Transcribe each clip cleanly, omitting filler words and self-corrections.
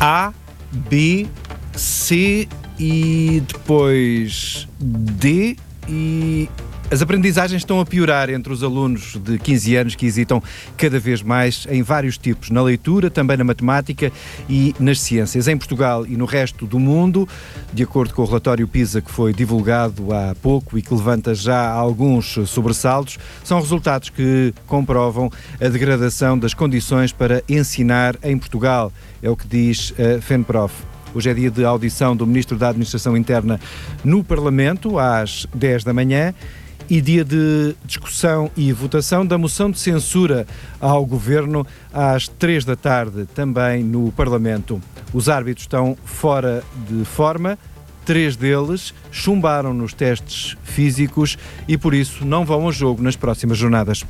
A, B, C e depois D, e as aprendizagens estão a piorar entre os alunos de 15 anos que hesitam cada vez mais em vários tipos, na leitura, também na matemática e nas ciências. Em Portugal e no resto do mundo, de acordo com o relatório PISA que foi divulgado há pouco e que levanta já alguns sobressaltos, são resultados que comprovam a degradação das condições para ensinar em Portugal, é o que diz a FENPROF. Hoje é dia de audição do Ministro da Administração Interna no Parlamento, às 10 da manhã, e dia de discussão e votação da moção de censura ao Governo às 3 da tarde, também no Parlamento. Os árbitros estão fora de forma, 3 deles chumbaram nos testes físicos e por isso não vão ao jogo nas próximas jornadas.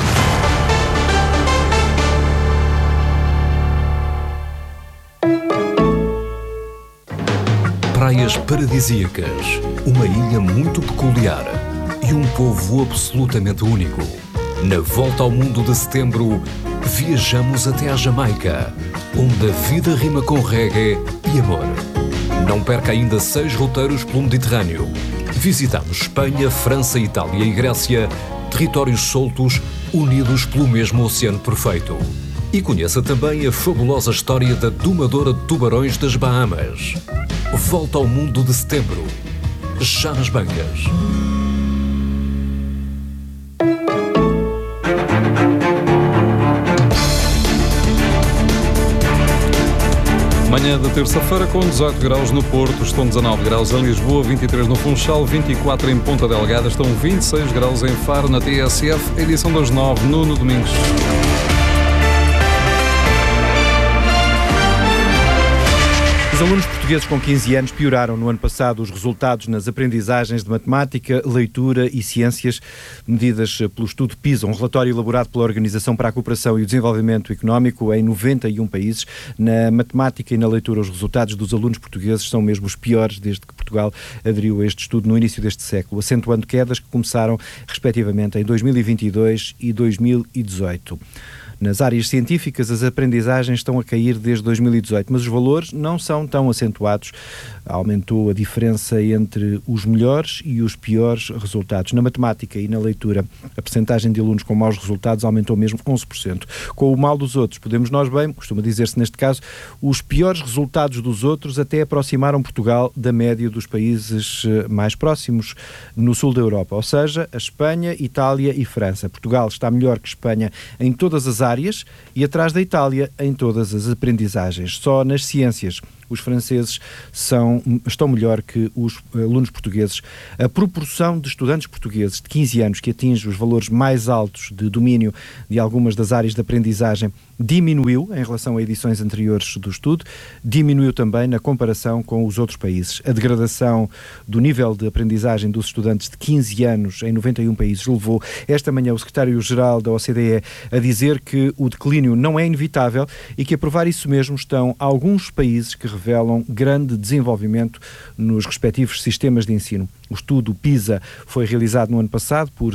Praias paradisíacas, uma ilha muito peculiar e um povo absolutamente único. Na volta ao mundo de setembro, viajamos até à Jamaica, onde a vida rima com reggae e amor. Não perca ainda 6 roteiros pelo Mediterrâneo. Visitamos Espanha, França, Itália e Grécia, territórios soltos unidos pelo mesmo oceano perfeito. E conheça também a fabulosa história da domadora de tubarões das Bahamas. Volta ao mundo de setembro, já nas bancas. Manhã de terça-feira com 18 graus no Porto, estão 19 graus em Lisboa, 23 no Funchal, 24 em Ponta Delgada, estão 26 graus em Faro, na TSF, edição das 9, Nuno Domingos. Os alunos portugueses com 15 anos pioraram no ano passado os resultados nas aprendizagens de matemática, leitura e ciências, medidas pelo estudo PISA, um relatório elaborado pela Organização para a Cooperação e o Desenvolvimento Económico em 91 países. Na matemática e na leitura, os resultados dos alunos portugueses são mesmo os piores desde que Portugal aderiu a este estudo no início deste século, acentuando quedas que começaram, respectivamente, em 2022 e 2018. Nas áreas científicas, as aprendizagens estão a cair desde 2018, mas os valores não são tão acentuados. Aumentou a diferença entre os melhores e os piores resultados. Na matemática e na leitura, a percentagem de alunos com maus resultados aumentou mesmo 11%. Com o mal dos outros, podemos nós bem, costuma dizer-se neste caso, os piores resultados dos outros até aproximaram Portugal da média dos países mais próximos no sul da Europa, ou seja, a Espanha, Itália e França. Portugal está melhor que Espanha em todas as áreas e atrás da Itália em todas as aprendizagens. Só nas ciências os franceses estão melhor que os alunos portugueses. A proporção de estudantes portugueses de 15 anos que atinge os valores mais altos de domínio de algumas das áreas de aprendizagem diminuiu em relação a edições anteriores do estudo, diminuiu também na comparação com os outros países. A degradação do nível de aprendizagem dos estudantes de 15 anos em 91 países levou esta manhã o secretário-geral da OCDE a dizer que o declínio não é inevitável e que a provar isso mesmo estão alguns países que revelam grande desenvolvimento nos respectivos sistemas de ensino. O estudo PISA foi realizado no ano passado por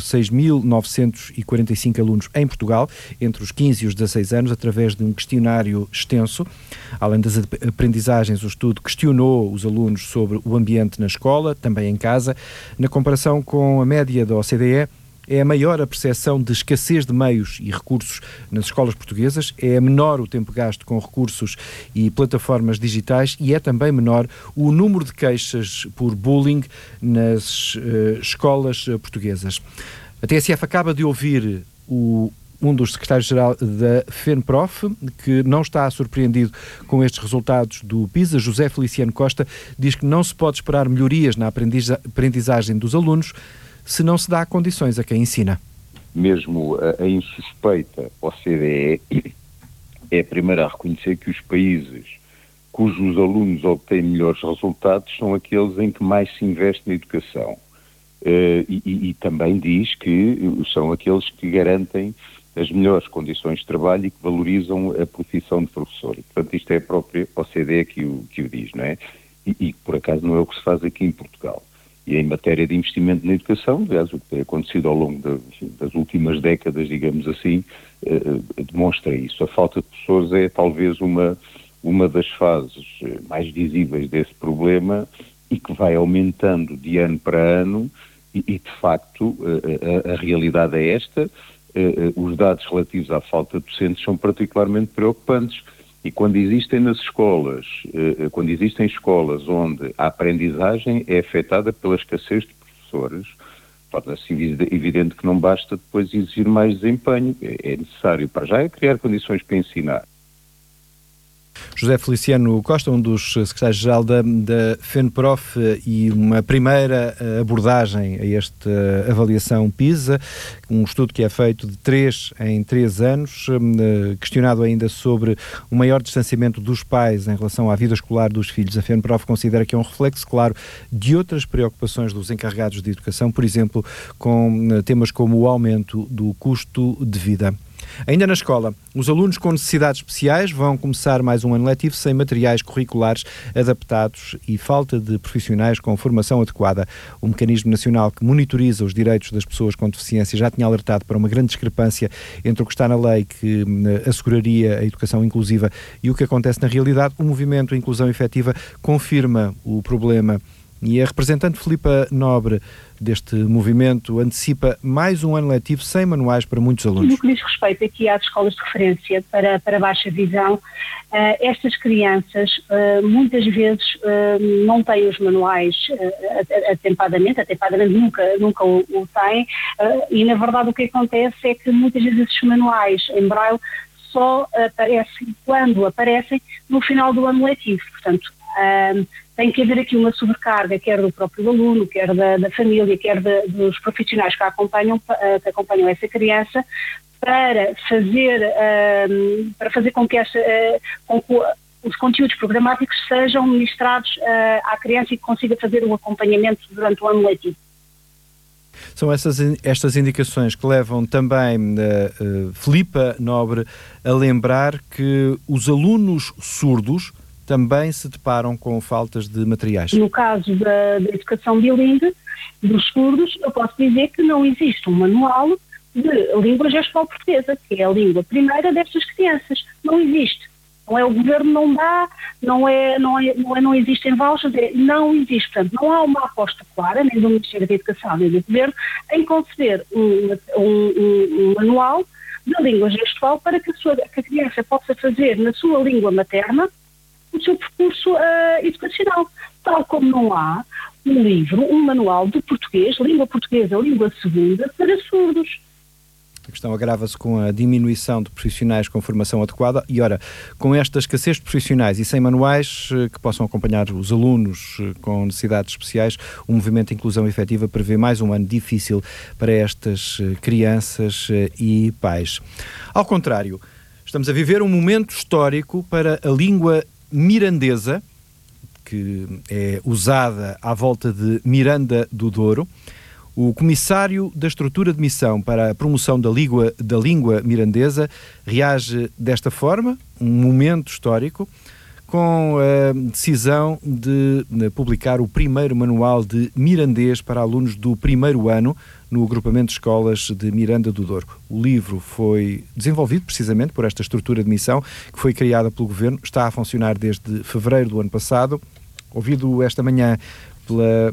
6.945 alunos em Portugal, entre os 15 e os 16 anos, através de um questionário extenso. Além das aprendizagens, o estudo questionou os alunos sobre o ambiente na escola, também em casa. Na comparação com a média da OCDE, é maior a percepção de escassez de meios e recursos nas escolas portuguesas, é menor o tempo gasto com recursos e plataformas digitais e é também menor o número de queixas por bullying nas escolas portuguesas. A TSF acaba de ouvir um dos secretários-geral da FENPROF, que não está surpreendido com estes resultados do PISA. José Feliciano Costa diz que não se pode esperar melhorias na aprendizagem dos alunos se não se dá condições a quem ensina. Mesmo a insuspeita OCDE é a primeira a reconhecer que os países cujos alunos obtêm melhores resultados são aqueles em que mais se investe na educação. E também diz que são aqueles que garantem as melhores condições de trabalho e que valorizam a profissão de professor. Portanto, isto é a própria OCDE que o diz, não é? E por acaso não é o que se faz aqui em Portugal. E em matéria de investimento na educação, aliás, o que tem acontecido ao longo das últimas décadas, digamos assim, demonstra isso. A falta de professores é talvez uma uma das fases mais visíveis desse problema e que vai aumentando de ano para ano e de facto, a realidade é esta. Os dados relativos à falta de docentes são particularmente preocupantes e quando existem escolas onde a aprendizagem é afetada pela escassez de professores, torna-se evidente que não basta depois exigir mais desempenho. É necessário, para já, criar condições para ensinar. José Feliciano Costa, um dos secretários-geral da FENPROF, e uma primeira abordagem a esta avaliação PISA, um estudo que é feito de 3 em 3 anos, questionado ainda sobre o maior distanciamento dos pais em relação à vida escolar dos filhos. A FENPROF considera que é um reflexo, claro, de outras preocupações dos encarregados de educação, por exemplo, com temas como o aumento do custo de vida. Ainda na escola, os alunos com necessidades especiais vão começar mais um ano letivo sem materiais curriculares adaptados e falta de profissionais com formação adequada. O Mecanismo Nacional que monitoriza os direitos das pessoas com deficiência já tinha alertado para uma grande discrepância entre o que está na lei, que asseguraria a educação inclusiva, e o que acontece na realidade. O movimento Inclusão Efetiva confirma o problema e a representante Filipa Nobre deste movimento antecipa mais um ano letivo sem manuais para muitos alunos. No que diz respeito aqui às escolas de referência para baixa visão, estas crianças muitas vezes não têm os manuais atempadamente nunca o têm, e na verdade o que acontece é que muitas vezes esses manuais em braille só aparecem quando aparecem no final do ano letivo. Portanto, tem que haver aqui uma sobrecarga, quer do próprio aluno, quer da família, quer dos profissionais que acompanham essa criança, para fazer com que os conteúdos programáticos sejam ministrados à criança e que consiga fazer um acompanhamento durante o ano letivo. São estas indicações que levam também Filipa Nobre a lembrar que os alunos surdos também se deparam com faltas de materiais. No caso da educação bilíngue dos surdos, eu posso dizer que não existe um manual de língua gestual portuguesa, que é a língua primeira destas crianças. Não existe. Não é o governo, não dá, não existem vouchers, não existe. Portanto, não há uma aposta clara, nem do Ministério da Educação, nem do governo, em conceber um manual de língua gestual para que a criança possa fazer na sua língua materna o seu percurso educacional, tal como não há um manual de português, língua portuguesa, língua segunda, para surdos. A questão agrava-se com a diminuição de profissionais com formação adequada e, ora, com esta escassez de profissionais e sem manuais que possam acompanhar os alunos com necessidades especiais, o movimento Inclusão Efetiva prevê mais um ano difícil para estas crianças e pais. Ao contrário, estamos a viver um momento histórico para a língua mirandesa, que é usada à volta de Miranda do Douro. O comissário da estrutura de missão para a promoção da língua mirandesa reage desta forma, um momento histórico, com a decisão de publicar o primeiro manual de mirandês para alunos do primeiro ano no agrupamento de escolas de Miranda do Douro. O livro foi desenvolvido precisamente por esta estrutura de missão, que foi criada pelo Governo, está a funcionar desde fevereiro do ano passado. Ouvido esta manhã pela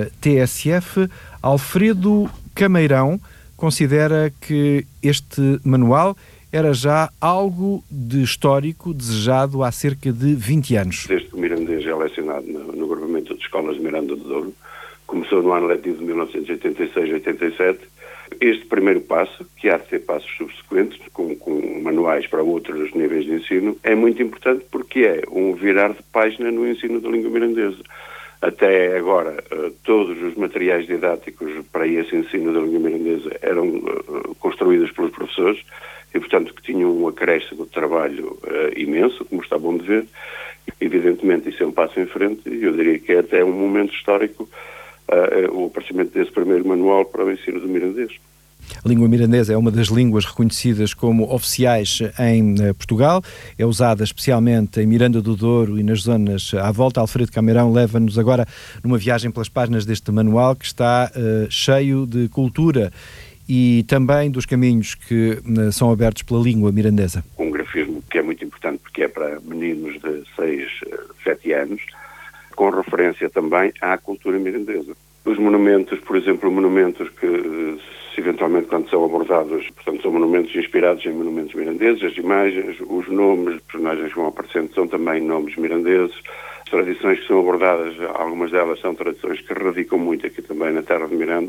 TSF, Alfredo Cameirão considera que este manual era já algo de histórico desejado há cerca de 20 anos. Desde que o mirandês é lecionado no agrupamento de escolas de Miranda do Douro, começou no ano letivo de 1986-87, este primeiro passo, que há de ter passos subsequentes, com manuais para outros níveis de ensino, é muito importante porque é um virar de página no ensino da língua mirandesa. Até agora, todos os materiais didáticos para esse ensino da língua mirandesa eram construídos pelos professores e, portanto, que tinham um acréscimo de trabalho imenso, como está bom de ver. Evidentemente, isso é um passo em frente e eu diria que é até um momento histórico o aparecimento desse primeiro manual para o ensino do mirandês. A língua mirandesa é uma das línguas reconhecidas como oficiais em Portugal, é usada especialmente em Miranda do Douro e nas zonas à volta. Alfredo Cameirão leva-nos agora numa viagem pelas páginas deste manual que está cheio de cultura e também dos caminhos que são abertos pela língua mirandesa. Um grafismo que é muito importante porque é para meninos de 6, 7 anos, com referência também à cultura mirandesa. Os monumentos, por exemplo, monumentos que, eventualmente, quando são abordados, portanto, são monumentos inspirados em monumentos mirandeses, as imagens, os nomes de personagens que vão aparecendo são também nomes mirandeses. As tradições que são abordadas, algumas delas são tradições que radicam muito aqui também na terra de Miranda.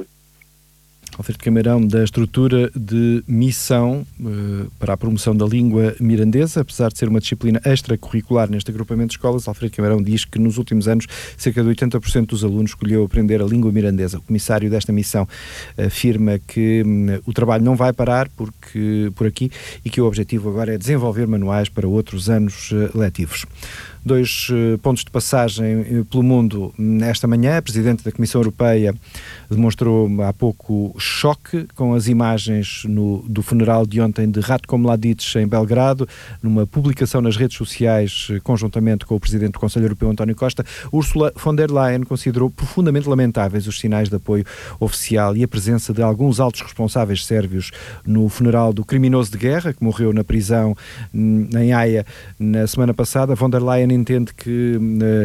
Alfredo Camarão, da estrutura de missão para a promoção da língua mirandesa, apesar de ser uma disciplina extracurricular neste agrupamento de escolas, Alfredo Camarão diz que nos últimos anos cerca de 80% dos alunos escolheu aprender a língua mirandesa. O comissário desta missão afirma que o trabalho não vai parar por aqui e que o objetivo agora é desenvolver manuais para outros anos letivos. 2 pontos de passagem pelo mundo esta manhã. A Presidente da Comissão Europeia demonstrou há pouco choque com as imagens do funeral de ontem de Ratko Mladic em Belgrado. Numa publicação nas redes sociais, conjuntamente com o Presidente do Conselho Europeu, António Costa, Ursula von der Leyen considerou profundamente lamentáveis os sinais de apoio oficial e a presença de alguns altos responsáveis sérvios no funeral do criminoso de guerra, que morreu na prisão em Haia na semana passada. Von der Leyen entende que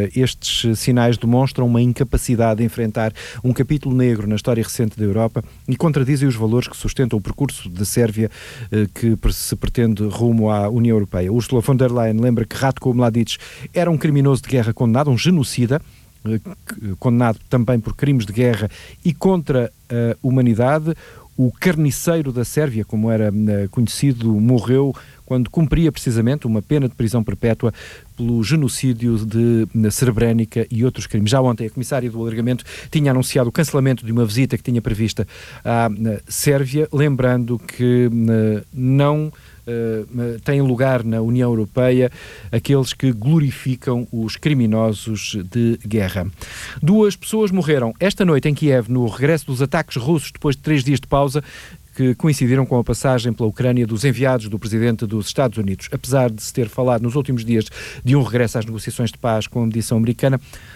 estes sinais demonstram uma incapacidade de enfrentar um capítulo negro na história recente da Europa e contradizem os valores que sustentam o percurso da Sérvia que se pretende rumo à União Europeia. Ursula von der Leyen lembra que Ratko Mladic era um criminoso de guerra condenado, um genocida, condenado também por crimes de guerra e contra a humanidade. O carniceiro da Sérvia, como era conhecido, morreu quando cumpria precisamente uma pena de prisão perpétua pelo genocídio de Srebrenica e outros crimes. Já ontem a Comissária do Alargamento tinha anunciado o cancelamento de uma visita que tinha prevista à Sérvia, lembrando que não têm lugar na União Europeia aqueles que glorificam os criminosos de guerra. 2 pessoas morreram esta noite em Kiev no regresso dos ataques russos depois de 3 dias de pausa que coincidiram com a passagem pela Ucrânia dos enviados do Presidente dos Estados Unidos. Apesar de se ter falado nos últimos dias de um regresso às negociações de paz com a mediação americana,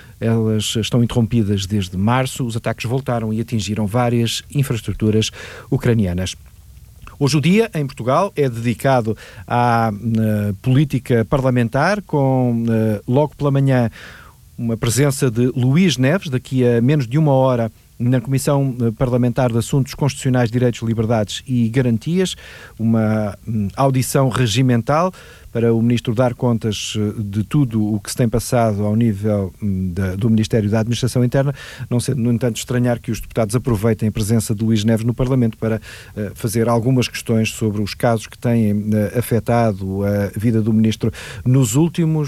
elas estão interrompidas desde março. Os ataques voltaram e atingiram várias infraestruturas ucranianas. Hoje o dia, em Portugal, é dedicado à política parlamentar, com logo pela manhã uma presença de Luís Neves, daqui a menos de uma hora, na Comissão Parlamentar de Assuntos Constitucionais, Direitos, Liberdades e Garantias, uma audição regimental para o Ministro dar contas de tudo o que se tem passado ao nível do Ministério da Administração Interna, não sendo, no entanto, estranhar que os deputados aproveitem a presença de Luís Neves no Parlamento para fazer algumas questões sobre os casos que têm afetado a vida do Ministro nas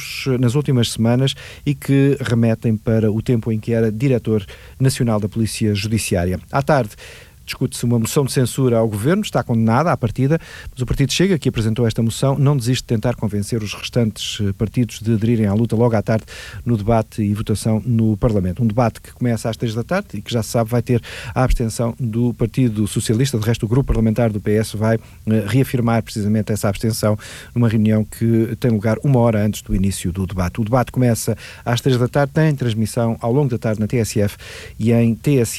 últimas semanas e que remetem para o tempo em que era Diretor Nacional da Polícia Judiciária. À tarde, discute-se uma moção de censura ao Governo, está condenada à partida, mas o Partido Chega, que apresentou esta moção, não desiste de tentar convencer os restantes partidos de aderirem à luta logo à tarde no debate e votação no Parlamento. Um debate que começa às 3 da tarde e que já se sabe vai ter a abstenção do Partido Socialista. De resto, o grupo parlamentar do PS vai reafirmar precisamente essa abstenção numa reunião que tem lugar uma hora antes do início do debate. O debate começa às 3 da tarde, tem transmissão ao longo da tarde na TSF e em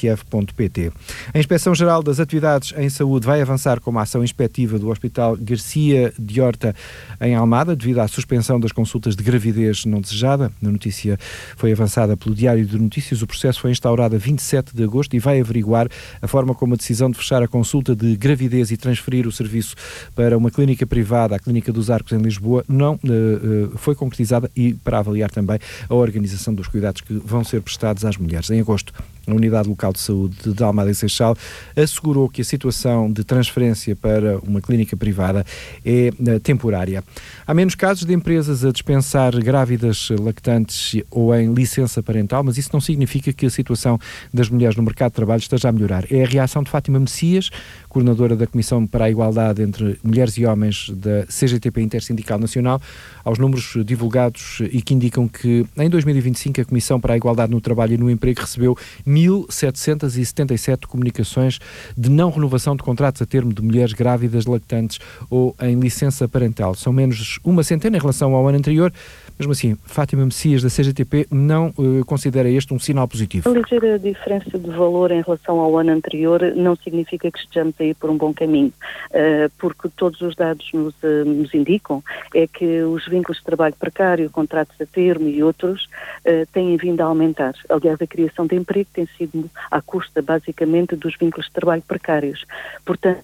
tsf.pt. A Inspeção-Geral das Atividades em Saúde vai avançar com uma ação inspectiva do Hospital Garcia de Horta em Almada, devido à suspensão das consultas de gravidez não desejada. A notícia foi avançada pelo Diário de Notícias. O processo foi instaurado a 27 de agosto e vai averiguar a forma como a decisão de fechar a consulta de gravidez e transferir o serviço para uma clínica privada, a Clínica dos Arcos em Lisboa, não foi concretizada, e para avaliar também a organização dos cuidados que vão ser prestados às mulheres. Em agosto, a Unidade Local de Saúde de Almada e Seixal assegurou que a situação de transferência para uma clínica privada é temporária. Há menos casos de empresas a dispensar grávidas, lactantes ou em licença parental, mas isso não significa que a situação das mulheres no mercado de trabalho esteja a melhorar. É a reação de Fátima Messias, coordenadora da Comissão para a Igualdade entre Mulheres e Homens da CGTP Intersindical Nacional, aos números divulgados e que indicam que em 2025 a Comissão para a Igualdade no Trabalho e no Emprego recebeu 1.777 comunicações de não renovação de contratos a termo de mulheres grávidas, lactantes ou em licença parental. São menos uma centena em relação ao ano anterior. Mesmo assim, Fátima Messias, da CGTP, não considera este um sinal positivo. A ligeira diferença de valor em relação ao ano anterior não significa que estejamos a ir por um bom caminho, porque todos os dados nos indicam é que os vínculos de trabalho precário, contratos a termo e outros têm vindo a aumentar. Aliás, a criação de emprego tem sido à custa, basicamente, dos vínculos de trabalho precários. Portanto,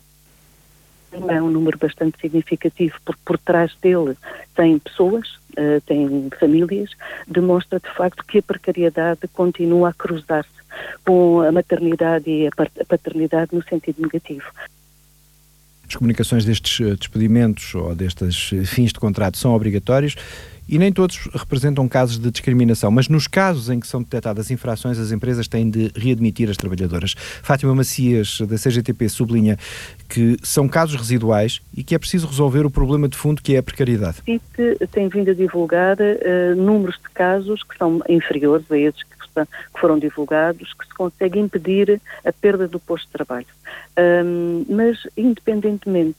é um número bastante significativo, porque por trás dele tem pessoas, tem famílias, demonstra de facto que a precariedade continua a cruzar-se com a maternidade e a paternidade no sentido negativo. As comunicações destes despedimentos ou destes fins de contrato são obrigatórios e nem todos representam casos de discriminação, mas nos casos em que são detectadas infrações, as empresas têm de readmitir as trabalhadoras. Fátima Macias, da CGTP, sublinha que são casos residuais e que é preciso resolver o problema de fundo, que é a precariedade. A CIT tem vindo a divulgar números de casos que são inferiores a esses que foram divulgados, que se consegue impedir a perda do posto de trabalho. Mas, independentemente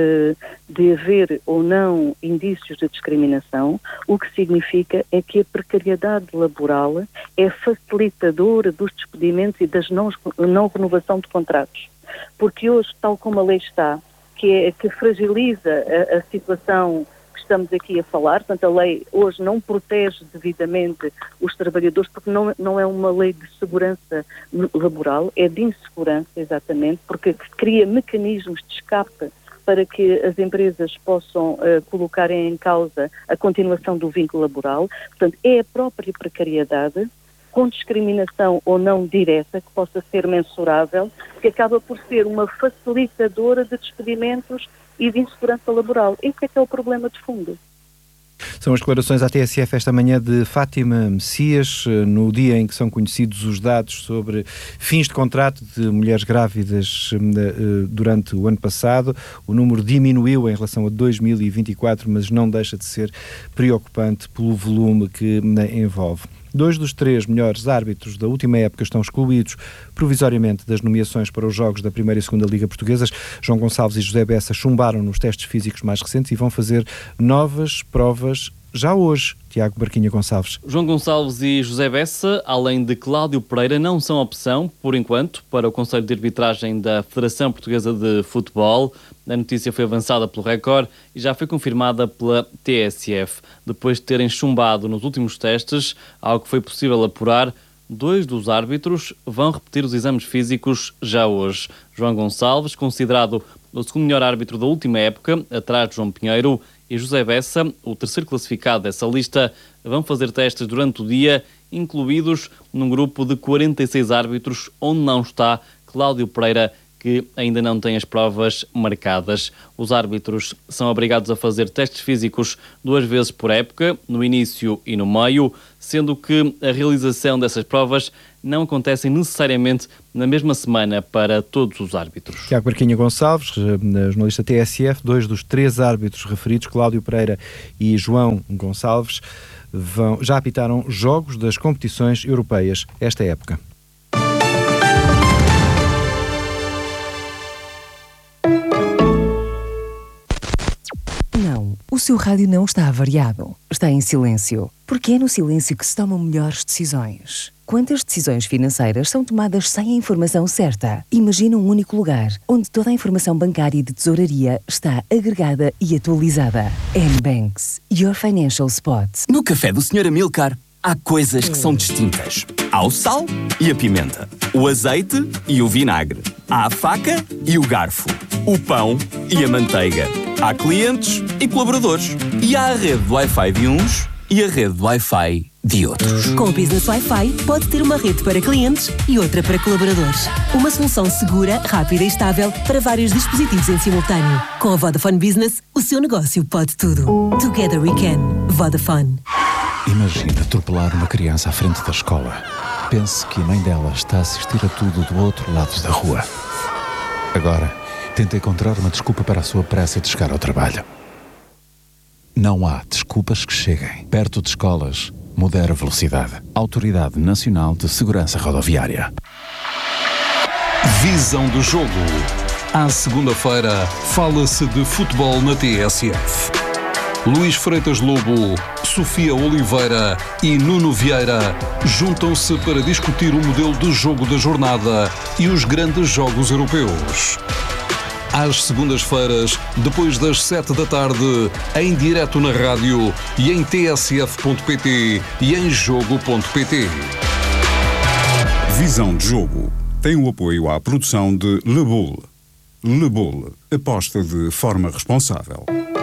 de haver ou não indícios de discriminação, o que significa é que a precariedade laboral é facilitadora dos despedimentos e das não renovação de contratos. Porque hoje, tal como a lei está, que fragiliza a situação que estamos aqui a falar, portanto a lei hoje não protege devidamente os trabalhadores, porque não é uma lei de segurança laboral, é de insegurança, exatamente, porque cria mecanismos de escape para que as empresas possam colocar em causa a continuação do vínculo laboral. Portanto, é a própria precariedade, com discriminação ou não direta, que possa ser mensurável, que acaba por ser uma facilitadora de despedimentos e de insegurança laboral. Esse é que é o problema de fundo. São as declarações à TSF esta manhã de Fátima Messias, no dia em que são conhecidos os dados sobre fins de contrato de mulheres grávidas durante o ano passado. O número diminuiu em relação a 2024, mas não deixa de ser preocupante pelo volume que envolve. 2 dos 3 melhores árbitros da última época estão excluídos provisoriamente das nomeações para os jogos da Primeira e Segunda Liga Portuguesas. João Gonçalves e José Bessa chumbaram nos testes físicos mais recentes e vão fazer novas provas já hoje. Tiago Barquinha Gonçalves. João Gonçalves e José Bessa, além de Cláudio Pereira, não são opção, por enquanto, para o Conselho de Arbitragem da Federação Portuguesa de Futebol. A notícia foi avançada pelo Record e já foi confirmada pela TSF. Depois de terem chumbado nos últimos testes, ao que foi possível apurar, 2 dos árbitros vão repetir os exames físicos já hoje. João Gonçalves, considerado o segundo melhor árbitro da última época, atrás de João Pinheiro, e José Bessa, o terceiro classificado dessa lista, vão fazer testes durante o dia, incluídos num grupo de 46 árbitros, onde não está Cláudio Pereira, que ainda não tem as provas marcadas. Os árbitros são obrigados a fazer testes físicos 2 vezes por época, no início e no meio, sendo que a realização dessas provas não acontecem necessariamente na mesma semana para todos os árbitros. Tiago Barquinha Gonçalves, jornalista TSF, 2 dos 3 árbitros referidos, Cláudio Pereira e João Gonçalves, já apitaram jogos das competições europeias esta época. O seu rádio não está avariado, está em silêncio, porque é no silêncio que se tomam melhores decisões. Quantas decisões financeiras são tomadas sem a informação certa? Imagina um único lugar, onde toda a informação bancária e de tesouraria está agregada e atualizada. N-Banks, your financial spot. No café do Sr. Amilcar, há coisas que são distintas. Há o sal e a pimenta, o azeite e o vinagre, há a faca e o garfo, o pão e a manteiga. Há clientes e colaboradores. E há a rede de Wi-Fi de uns e a rede de Wi-Fi de outros. Com o Business Wi-Fi, pode ter uma rede para clientes e outra para colaboradores. Uma solução segura, rápida e estável para vários dispositivos em simultâneo. Com a Vodafone Business, o seu negócio pode tudo. Together we can. Vodafone. Imagina atropelar uma criança à frente da escola. Pense que a mãe dela está a assistir a tudo do outro lado da rua. Agora, tenta encontrar uma desculpa para a sua pressa de chegar ao trabalho. Não há desculpas que cheguem. Perto de escolas, modera velocidade. Autoridade Nacional de Segurança Rodoviária. Visão do jogo. À segunda-feira, fala-se de futebol na TSF. Luís Freitas Lobo, Sofia Oliveira e Nuno Vieira juntam-se para discutir o modelo de jogo da jornada e os grandes jogos europeus. Às segundas-feiras, depois das 7 da tarde, em direto na rádio e em tsf.pt e em jogo.pt. Visão de jogo tem o apoio à produção de Le Bull. Le Bull, aposta de forma responsável.